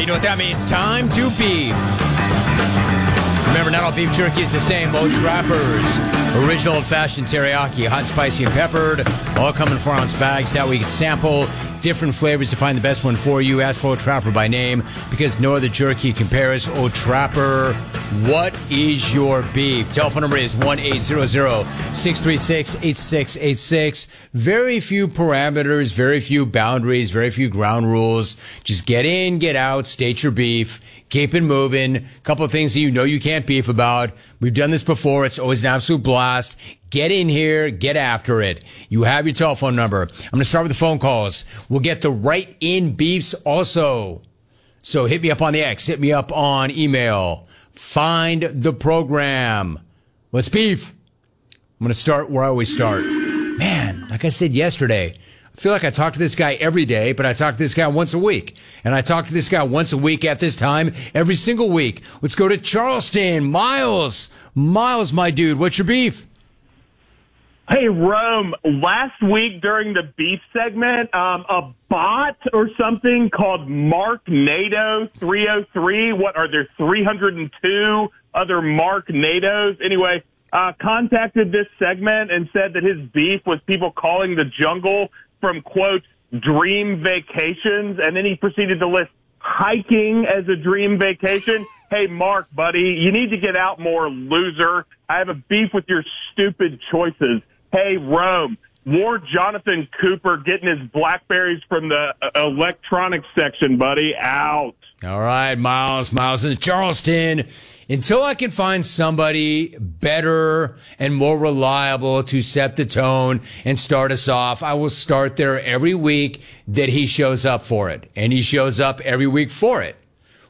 know what that means. Time to beef. Remember, not all beef jerky is the same. Mo Trappers, original old-fashioned teriyaki, hot, spicy, and peppered, all come in 4-ounce bags. That way you can sample different flavors to find the best one for you. Ask for Old Trapper by name because no other jerky compares. Old Trapper, what is your beef? Telephone number is 1-800-636-8686. Very few parameters, very few boundaries, very few ground rules. Just get in, get out, state your beef, keep it moving. A couple of things that you know you can't beef about. We've done this before. It's always an absolute blast. Get in here, get after it. You have your telephone number. I'm going to start with the phone calls. We'll get the write-in beefs also. So hit me up on the X, hit me up on email. Find the program. Let's beef. I'm going to start where I always start. Man, like I said yesterday, I feel like I talk to this guy every day, but I talk to this guy once a week. And I talk to this guy once a week at this time, every single week. Let's go to Charleston. Miles. Miles, my dude, what's your beef? Hey, Rome, last week during the beef segment, a bot or something called Mark NATO 303, what are there, 302 other Mark NATOs? Anyway, contacted this segment and said that his beef was people calling the jungle from, quote, dream vacations, and then he proceeded to list hiking as a dream vacation. Hey, Mark, buddy, you need to get out more, loser. I have a beef with your stupid choices. Hey, Rome, more Jonathan Cooper getting his Blackberries from the electronics section, buddy. Out. All right, Miles. Miles in Charleston. Until I can find somebody better and more reliable to set the tone and start us off, I will start there every week that he shows up for it. And he shows up every week for it.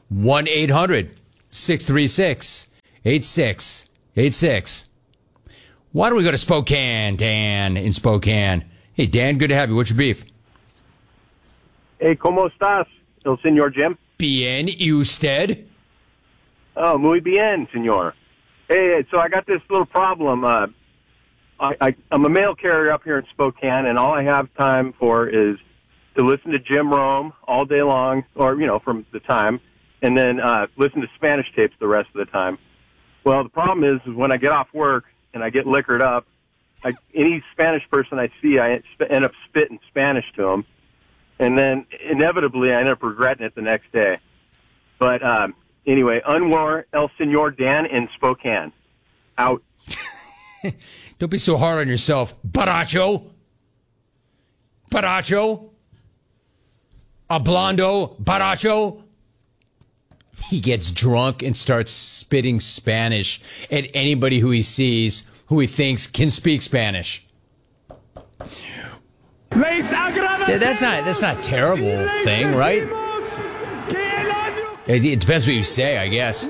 1-800-636-8686. Why don't we go to Spokane, Dan, in Spokane? Hey, Dan, good to have you. What's your beef? Hey, ¿cómo estás, el señor Jim? Bien, usted? Oh, muy bien, señor. Hey, so I got this little problem. I'm a mail carrier up here in Spokane, and all I have time for is to listen to Jim Rome all day long, or, from the time, and then listen to Spanish tapes the rest of the time. Well, the problem is when I get off work, and I get liquored up, any Spanish person I see, I end up spitting Spanish to them. And then, inevitably, I end up regretting it the next day. But anyway, Anwar El Senor Dan in Spokane. Out. Don't be so hard on yourself. Baracho. Baracho. Hablando. Baracho. He gets drunk and starts spitting Spanish at anybody who he sees, who he thinks can speak Spanish. Yeah, that's not a terrible thing, right? It depends what you say, I guess.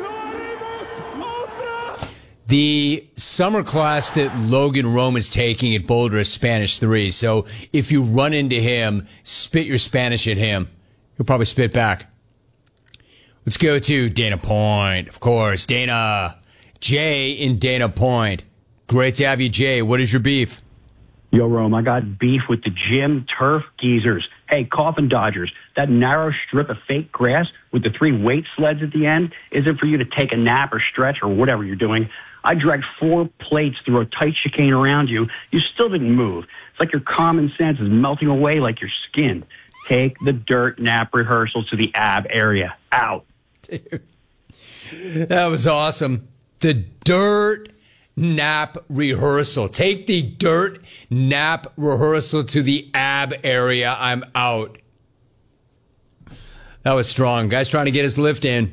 The summer class that Logan Rome is taking at Boulder is Spanish 3. So if you run into him, spit your Spanish at him. He'll probably spit back. Let's go to Dana Point, of course. Dana. Jay in Dana Point. Great to have you, Jay. What is your beef? Yo, Rome, I got beef with the gym turf geezers. Hey, Coffin Dodgers, that narrow strip of fake grass with the 3 weight sleds at the end isn't for you to take a nap or stretch or whatever you're doing. I dragged 4 plates through a tight chicane around you. You still didn't move. It's like your common sense is melting away like your skin. Take the dirt nap rehearsal to the ab area. Out. Dude, that was awesome. The dirt nap rehearsal. Take the dirt nap rehearsal to the ab area. I'm out. That was strong. Guy's trying to get his lift in.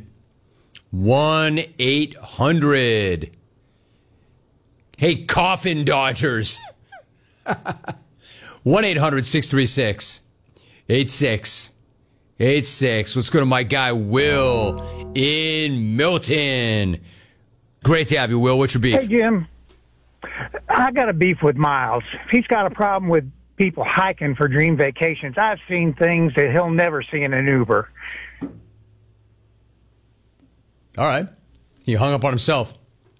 1-800. Hey, Coffin Dodgers. 1-800-636-8686. Let's go to my guy, Will, in Milton. Great to have you, Will. What's your beef? Hey, Jim. I got a beef with Miles. He's got a problem with people hiking for dream vacations. I've seen things that he'll never see in an Uber. All right. He hung up on himself.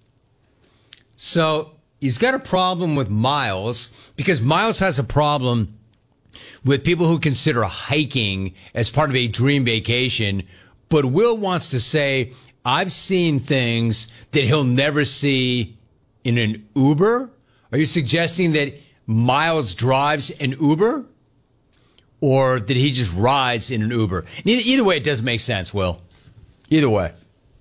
So he's got a problem with Miles because Miles has a problem with people who consider hiking as part of a dream vacation, But Will wants to say, I've seen things that he'll never see in an Uber. Are you suggesting that Miles drives an Uber? Or that he just rides in an Uber? Either way, it doesn't make sense, Will. Either way.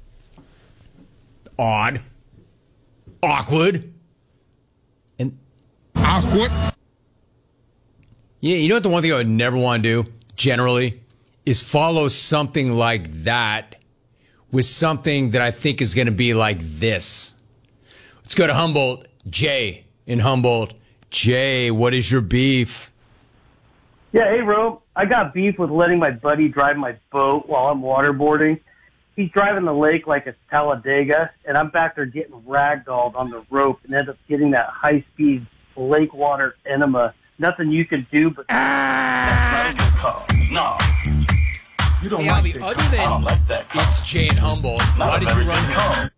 Odd. Awkward. And awkward. Yeah, you know what the one thing I would never want to do, generally, is follow something like that with something that I think is going to be like this. Let's go to Humboldt. Jay in Humboldt. Jay, what is your beef? Yeah, hey, Rome. I got beef with letting my buddy drive my boat while I'm waterboarding. He's driving the lake like it's Talladega, and I'm back there getting ragdolled on the rope and end up getting that high-speed lake water enema. Nothing you can do but... That's not a good call. No. You don't like that. Other than I don't like that call. It's Jay in Humboldt. Why did you run home?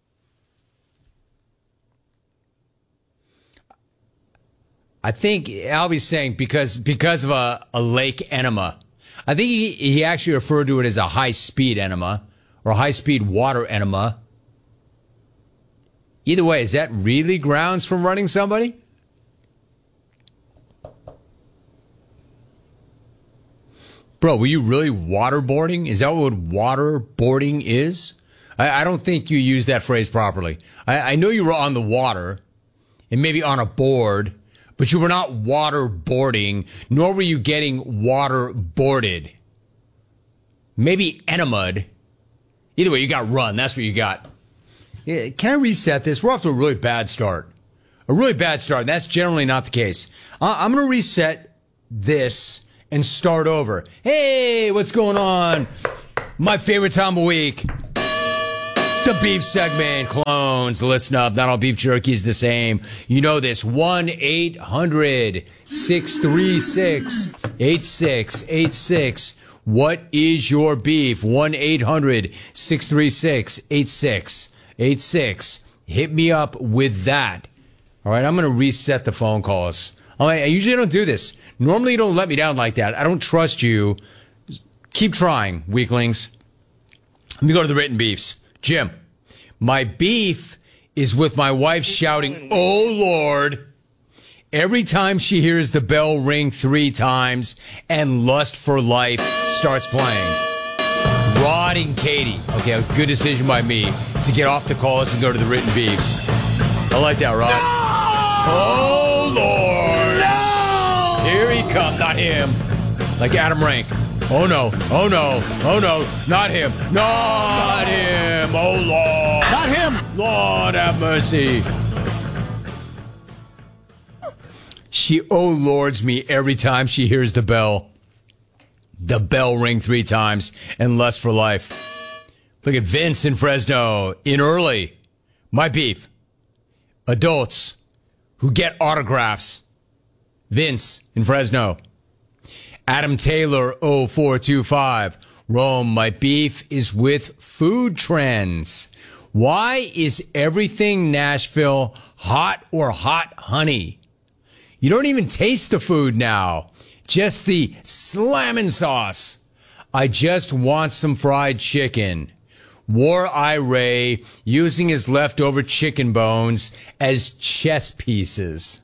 I think Albie's saying because of a lake enema. I think he actually referred to it as a high-speed enema or a high-speed water enema. Either way, is that really grounds for running somebody? Bro, were you really waterboarding? Is that what waterboarding is? I don't think you used that phrase properly. I know you were on the water and maybe on a board, but you were not waterboarding, nor were you getting waterboarded. Maybe enemaed. Either way, you got run. That's what you got. Yeah, can I reset this? We're off to a really bad start. A really bad start. That's generally not the case. I'm going to reset this and start over. Hey, what's going on? My favorite time of week. The beef segment. Clones, listen up. Not all beef jerky is the same. You know this. 1-800-636-8686. What is your beef? 1-800-636-8686. Hit me up with that. All right, I'm going to reset the phone calls. All right, I usually don't do this. Normally you don't let me down like that. I don't trust you. Keep trying, weaklings. Let me go to the written beefs. Jim, my beef is with my wife shouting, "Oh, Lord," every time she hears the bell ring 3 times and Lust for Life starts playing. Rod and Katie. Okay, a good decision by me to get off the calls and go to the written beefs. I like that, Rod. No! Oh, Lord. No! Here he comes. Not him. Like Adam Rank. Oh, no. Oh, no. Oh, no. Not him. Not him. Oh, Lord. Not him. Lord have mercy. She oh lords me every time she hears the bell. The bell ring 3 times and Lust for Life. Look at Vince in Fresno. In early. My beef. Adults who get autographs. Vince in Fresno. Adam Taylor 0425. Rome, my beef is with food trends. Why is everything Nashville hot or hot honey? You don't even taste the food now. Just the slammin' sauce. I just want some fried chicken. War Ray using his leftover chicken bones as chess pieces.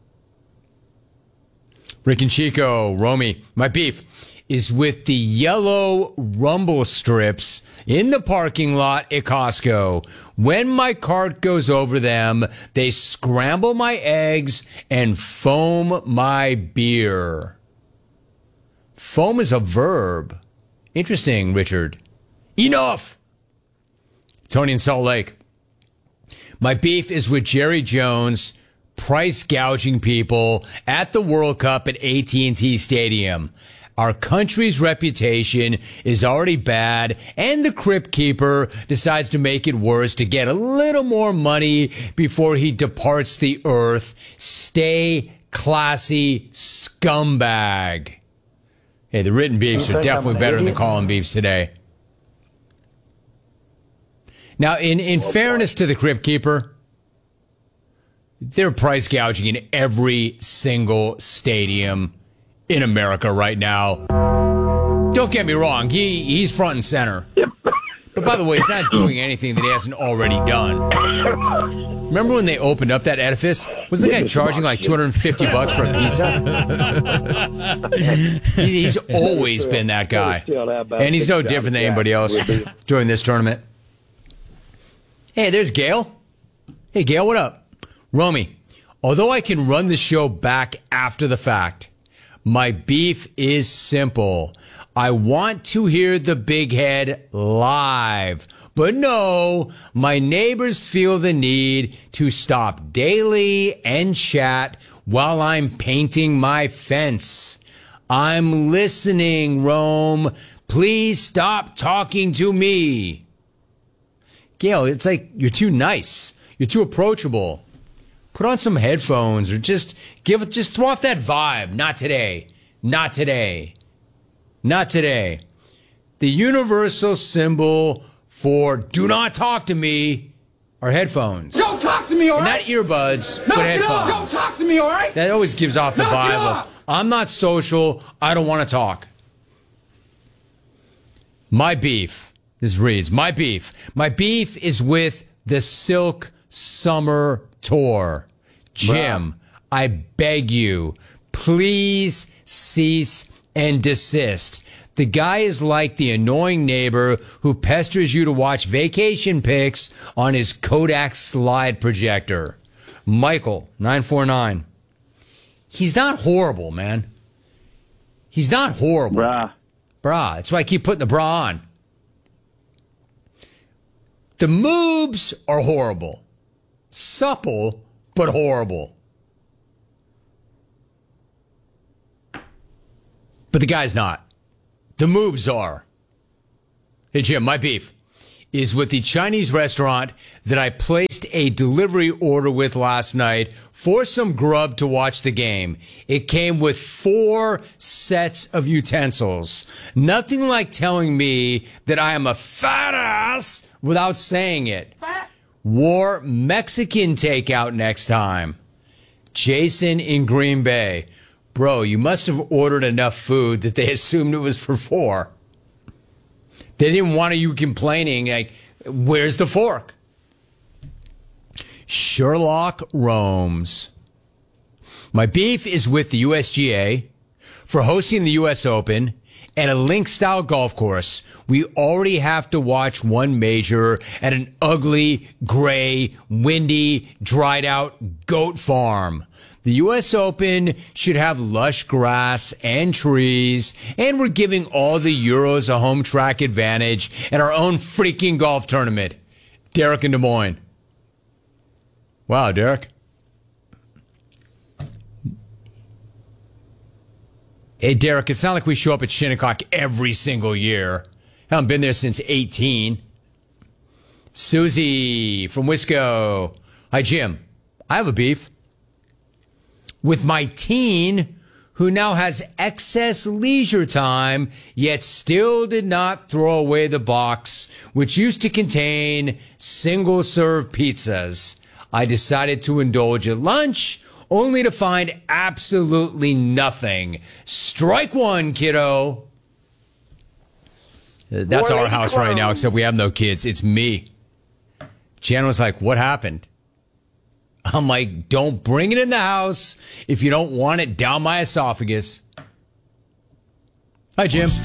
Rick and Chico, Romy, my beef is with the yellow rumble strips in the parking lot at Costco. When my cart goes over them, they scramble my eggs and foam my beer. Foam is a verb. Interesting, Richard. Enough! Tony in Salt Lake. My beef is with Jerry Jones price gouging people at the World Cup at AT&T Stadium. Our country's reputation is already bad, and the Crypt Keeper decides to make it worse to get a little more money before he departs the earth. Stay classy, scumbag. Hey, the written beefs are definitely better than the calling beefs today. Now, in fairness to the Crypt Keeper, they're price gouging in every single stadium in America right now. Don't get me wrong. He's front and center. But by the way, he's not doing anything that he hasn't already done. Remember when they opened up that edifice? Was the guy charging like $250 for a pizza? He's always been that guy. And he's no different than anybody else during this tournament. Hey, there's Gail. Hey, Gail, what up? Romy, although I can run the show back after the fact, my beef is simple. I want to hear the big head live. But no, my neighbors feel the need to stop daily and chat while I'm painting my fence. I'm listening, Rome. Please stop talking to me. Gail, it's like you're too nice. You're too approachable. Put on some headphones or just throw off that vibe. Not today. Not today. Not today. The universal symbol for do not talk to me are headphones. Don't talk to me, all right? Not earbuds, but headphones. Don't talk to me, all right? That always gives off the vibe of, I'm not social, I don't want to talk. My beef, this reads, my beef is with the Silk Summer Tour. Jim, I beg you, please cease and desist. The guy is like the annoying neighbor who pesters you to watch vacation pics on his Kodak slide projector. Michael, 949. He's not horrible, man. He's not horrible. Brah. That's why I keep putting the bra on. The moves are horrible. Supple, but horrible. But the guy's not. The moves are. Hey, Jim, my beef is with the Chinese restaurant that I placed a delivery order with last night for some grub to watch the game. It came with 4 sets of utensils. Nothing like telling me that I am a fat ass without saying it. War Mexican takeout next time. Jason in Green Bay. Bro, you must have ordered enough food that they assumed it was for 4. They didn't want you complaining, like, where's the fork? Sherlock roams. My beef is with the USGA for hosting the U.S. Open and a link-style golf course. We already have to watch one major at an ugly, gray, windy, dried-out goat farm. The U.S. Open should have lush grass and trees, and we're giving all the Euros a home track advantage at our own freaking golf tournament. Derek in Des Moines. Wow, Derek. Hey, Derek, it's not like we show up at Shinnecock every single year. I haven't been there since 18. Susie from Wisco. Hi, Jim. I have a beef with my teen who now has excess leisure time, yet still did not throw away the box, which used to contain single-serve pizzas. I decided to indulge at lunch, only to find absolutely nothing. Strike one, kiddo. That's our house right now, except we have no kids. It's me. Jan was like, what happened? I'm like, don't bring it in the house if you don't want it down my esophagus. Hi, Jim.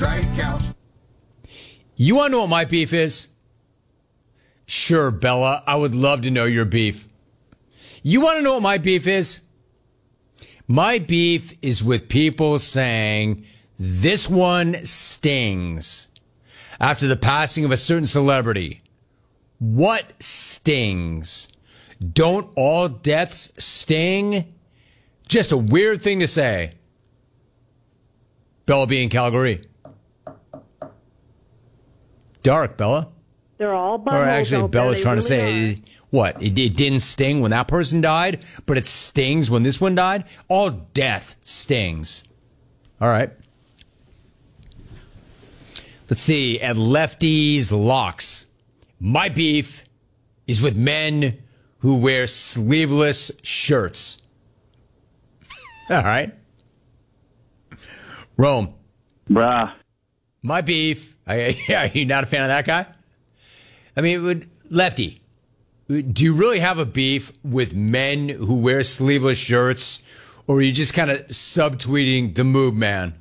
You want to know what my beef is? Sure, Bella. I would love to know your beef. You want to know what my beef is? My beef is with people saying, this one stings. After the passing of a certain celebrity. What stings? Don't all deaths sting? Just a weird thing to say. Bella B in Calgary. Dark, Bella. They're all buttholes. Or actually, Bella's trying to really say, what? It didn't sting when that person died, but it stings when this one died? All death stings. All right. Let's see. At Lefty's Locks. My beef is with men who wear sleeveless shirts. All right. Rome. Brah. my beef. Are you not a fan of that guy? I mean, Lefty, do you really have a beef with men who wear sleeveless shirts, or are you just kind of subtweeting the Moob Man?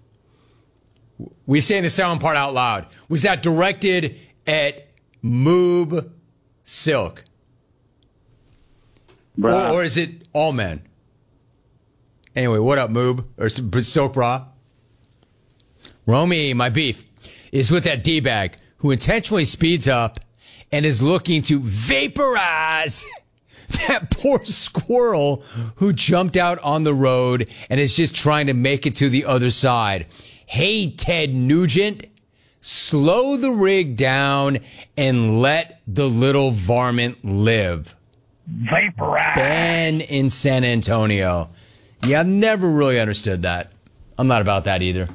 We're saying the second part out loud. Was that directed at Moob Silk? Or is it all men? Anyway, what up, Moob? Or Silk Bra? Romy, my beef is with that D-bag who intentionally speeds up and is looking to vaporize that poor squirrel who jumped out on the road and is just trying to make it to the other side. Hey, Ted Nugent, slow the rig down and let the little varmint live. Vaporize. Ben in San Antonio. Yeah, I've never really understood that. I'm not about that either.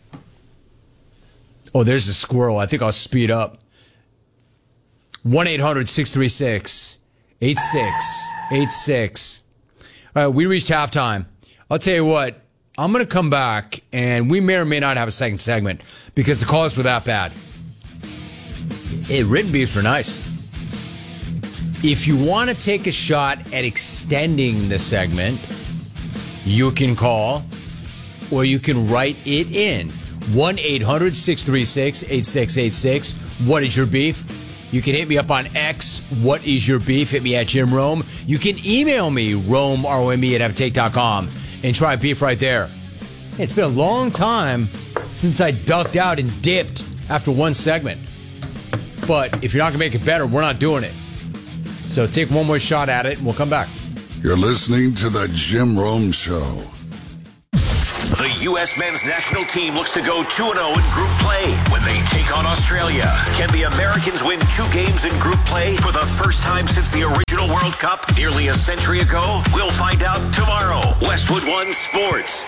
Oh, there's a squirrel. I think I'll speed up. 1-800-636-8686. All right, we reached halftime. I'll tell you what, I'm going to come back, and we may or may not have a second segment because the calls were that bad. Written beefs were nice. If you want to take a shot at extending the segment, you can call or you can write it in. 1-800-636-8686. What is your beef? You can hit me up on X. What is your beef? Hit me at Jim Rome. You can email me, Rome, R-O-M-E, @FTake.com, and try beef right there. It's been a long time since I ducked out and dipped after one segment. But if you're not going to make it better, we're not doing it. So take one more shot at it, and we'll come back. You're listening to the Jim Rome Show. The U.S. men's national team looks to go 2-0 in group play when they take on Australia. Can the Americans win 2 games in group play for the first time since the original World Cup nearly a century ago? We'll find out tomorrow. Westwood One Sports.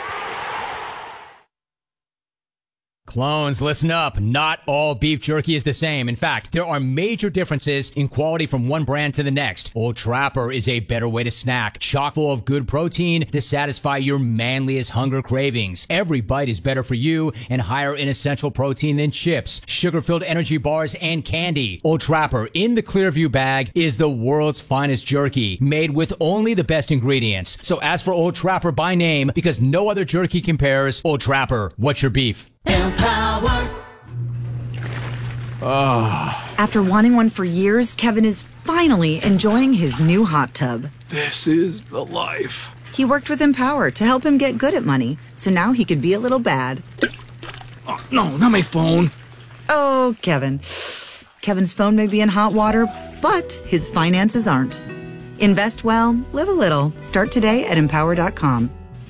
Clones, listen up. Not all beef jerky is the same. In fact, there are major differences in quality from one brand to the next. Old Trapper is a better way to snack, chock full of good protein to satisfy your manliest hunger cravings. Every bite is better for you and higher in essential protein than chips, sugar-filled energy bars, and candy. Old Trapper in the Clearview bag is the world's finest jerky, made with only the best ingredients. So ask for Old Trapper by name because no other jerky compares. Old Trapper, what's your beef? Empower. After wanting one for years, Kevin is finally enjoying his new hot tub. This is the life. He worked with Empower to help him get good at money, so now he could be a little bad. Oh, no, not my phone. Oh, Kevin. Kevin's phone may be in hot water, but his finances aren't. Invest well, live a little. Start today at Empower.com.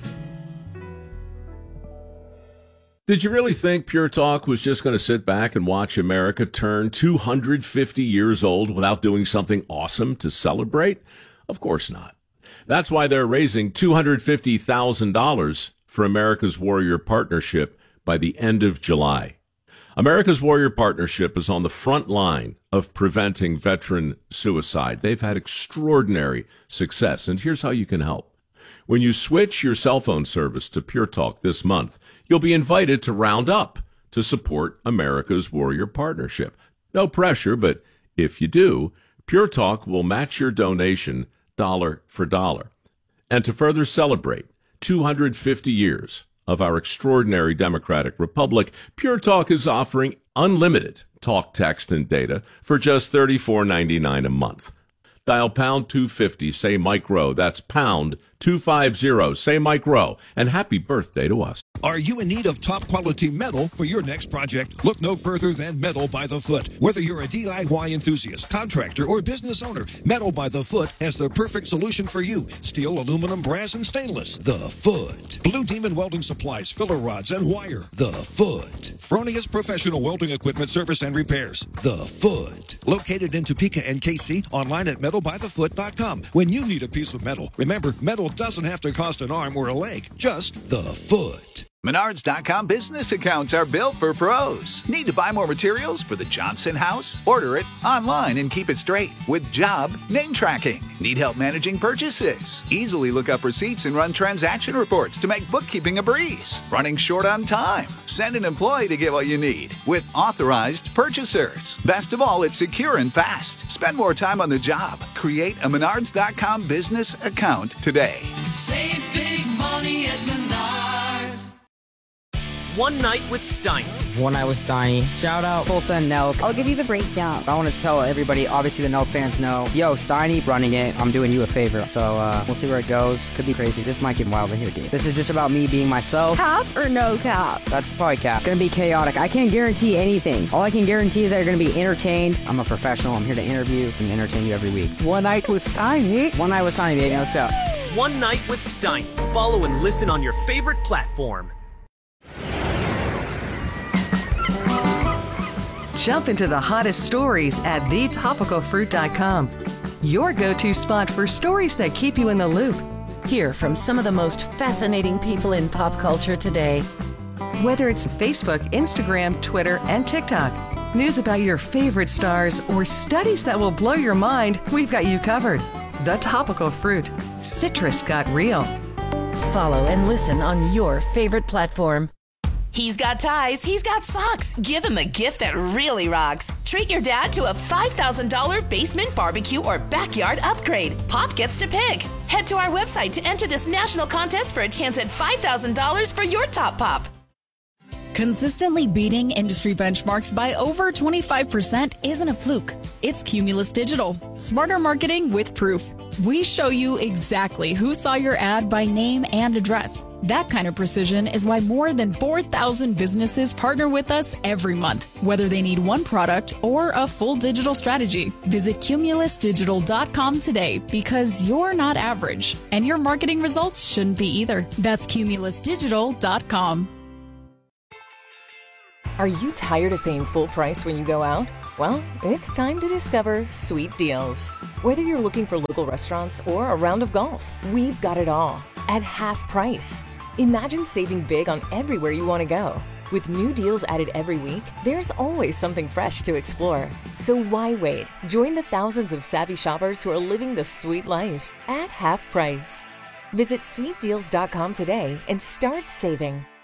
Did you really think Pure Talk was just going to sit back and watch America turn 250 years old without doing something awesome to celebrate? Of course not. That's why they're raising $250,000 for America's Warrior Partnership by the end of July. America's Warrior Partnership is on the front line of preventing veteran suicide. They've had extraordinary success, and here's how you can help. When you switch your cell phone service to Pure Talk this month, you'll be invited to round up to support America's Warrior Partnership. No pressure, but if you do, Pure Talk will match your donation dollar for dollar. And to further celebrate 250 years of our extraordinary democratic republic, Pure Talk is offering unlimited talk, text, and data for just $34.99 a month. Dial pound 250, say Mike Rowe. That's pound 250, say Mike Rowe. And happy birthday to us. Are you in need of top quality metal for your next project? Look no further than Metal by the Foot. Whether you're a DIY enthusiast, contractor, or business owner, Metal by the Foot has the perfect solution for you. Steel, aluminum, brass, and stainless. The Foot. Blue Demon Welding Supplies, filler rods, and wire. The Foot. Fronius Professional Welding Equipment Service and Repairs. The Foot. Located in Topeka and KC, online at metalbythefoot.com. When you need a piece of metal, remember, metal doesn't have to cost an arm or a leg, just the foot. Menards.com business accounts are built for pros. Need to buy more materials for the Johnson house? Order it online and keep it straight with job name tracking. Need help managing purchases? Easily look up receipts and run transaction reports to make bookkeeping a breeze. Running short on time? Send an employee to get what you need with authorized purchasers. Best of all, it's secure and fast. Spend more time on the job. Create a Menards.com business account today. Save big money at Menards. One Night with Steiny. One Night with Steiny. Shout out Tulsa and Nelk. I'll give you the breakdown. I want to tell everybody, obviously the Nelk fans know, yo, Steiny running it, I'm doing you a favor. So we'll see where it goes. Could be crazy. This might get wild in here, dude. This is just about me being myself. Cap or no cap? That's probably cap. Gonna be chaotic. I can't guarantee anything. All I can guarantee is that you're gonna be entertained. I'm a professional. I'm here to interview and entertain you every week. One Night with Steiny. One Night with Steiny, baby. Let's go. One Night with Steiny. Follow and listen on your favorite platform. Jump into the hottest stories at thetopicalfruit.com. Your go-to spot for stories that keep you in the loop. Hear from some of the most fascinating people in pop culture today. Whether it's Facebook, Instagram, Twitter, and TikTok, news about your favorite stars, or studies that will blow your mind, we've got you covered. The Topical Fruit. Citrus got real. Follow and listen on your favorite platform. He's got ties, he's got socks. Give him a gift that really rocks. Treat your dad to a $5,000 basement barbecue or backyard upgrade. Pop gets to pick. Head to our website to enter this national contest for a chance at $5,000 for your top pop. Consistently beating industry benchmarks by over 25% isn't a fluke. It's Cumulus Digital. Smarter marketing with proof. We show you exactly who saw your ad by name and address. That kind of precision is why more than 4,000 businesses partner with us every month, whether they need one product or a full digital strategy. Visit cumulusdigital.com today because you're not average, and your marketing results shouldn't be either. That's cumulusdigital.com. Are you tired of paying full price when you go out? Well, it's time to discover Sweet Deals. Whether you're looking for local restaurants or a round of golf, we've got it all at half price. Imagine saving big on everywhere you want to go. With new deals added every week, there's always something fresh to explore. So why wait? Join the thousands of savvy shoppers who are living the sweet life at half price. Visit sweetdeals.com today and start saving.